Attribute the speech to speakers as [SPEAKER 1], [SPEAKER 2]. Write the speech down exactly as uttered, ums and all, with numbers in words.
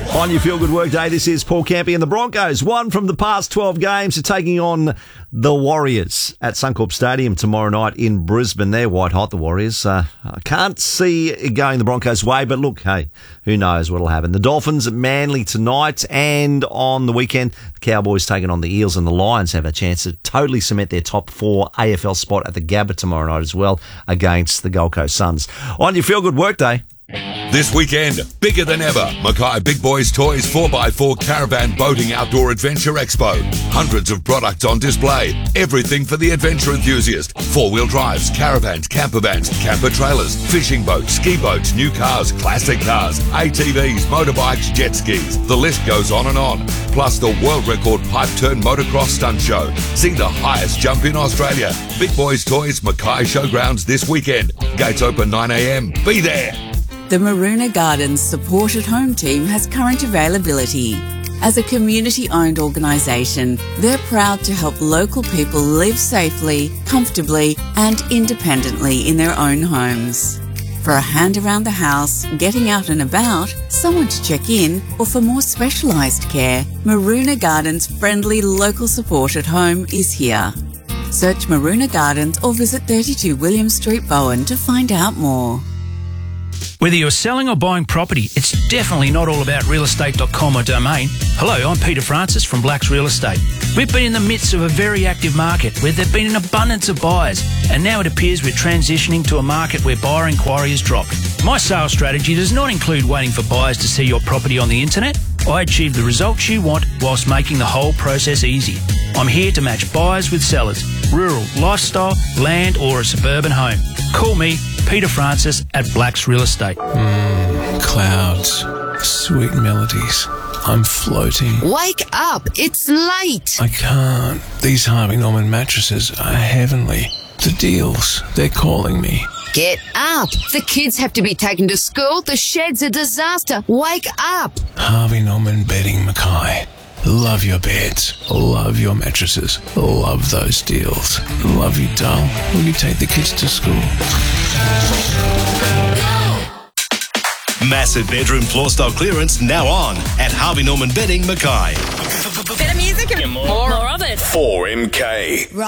[SPEAKER 1] On your Feel Good Work Day, this is Paul Campy, and the Broncos won from the past twelve games are taking on the Warriors at Suncorp Stadium tomorrow night in Brisbane. They're white hot, the Warriors. Uh, I can't see it going the Broncos' way, but look, hey, who knows what'll happen. The Dolphins at Manly tonight, and on the weekend, the Cowboys taking on the Eels, and the Lions have a chance to totally cement their top four A F L spot at the Gabba tomorrow night as well against the Gold Coast Suns. On your Feel Good Work Day.
[SPEAKER 2] This weekend, bigger than ever, Mackay Big Boys Toys four by four Caravan Boating Outdoor Adventure Expo. Hundreds of products on display. Everything for the adventure enthusiast. Four-wheel drives, caravans, camper vans, camper trailers, fishing boats, ski boats, new cars, classic cars, A T Vs, motorbikes, jet skis. The list goes on and on. Plus the world record pipe turn motocross stunt show. See the highest jump in Australia. Big Boys Toys Mackay Showgrounds this weekend. Gates open nine a m. Be there.
[SPEAKER 3] The Maroona Gardens Support at Home team has current availability. As a community-owned organisation, they're proud to help local people live safely, comfortably and independently in their own homes. For a hand around the house, getting out and about, someone to check in, or for more specialised care, Maroona Gardens' friendly local support at home is here. Search Maroona Gardens or visit thirty-two William Street, Bowen to find out more.
[SPEAKER 4] Whether you're selling or buying property, it's definitely not all about real estate dot com or Domain. Hello, I'm Peter Francis from Blacks Real Estate. We've been in the midst of a very active market where there have been an abundance of buyers, and now it appears we're transitioning to a market where buyer inquiry has dropped. My sales strategy does not include waiting for buyers to see your property on the internet. I achieve the results you want whilst making the whole process easy. I'm here to match buyers with sellers, rural, lifestyle, land or a suburban home. Call me, Peter Francis, at Blacks Real Estate.
[SPEAKER 5] Mm, clouds, sweet melodies. I'm floating.
[SPEAKER 6] Wake up, it's late.
[SPEAKER 5] I can't. These Harvey Norman mattresses are heavenly. The deals, they're calling me.
[SPEAKER 6] Get up. The kids have to be taken to school. The shed's a disaster. Wake up.
[SPEAKER 5] Harvey Norman Bedding Mackay. Love your beds. Love your mattresses. Love those deals. Love you, doll. Will you take the kids to school?
[SPEAKER 7] Massive bedroom floor style clearance now on at Harvey Norman Bedding Mackay.
[SPEAKER 8] Better music and more, more of it.
[SPEAKER 7] four M K.